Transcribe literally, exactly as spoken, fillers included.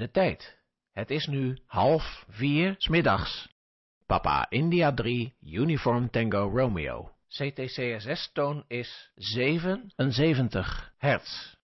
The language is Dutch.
de tijd. Het is nu half vier 's middags. Papa India drie, Uniform Tango Romeo. C T C S S-toon is zevenenzeventig hertz.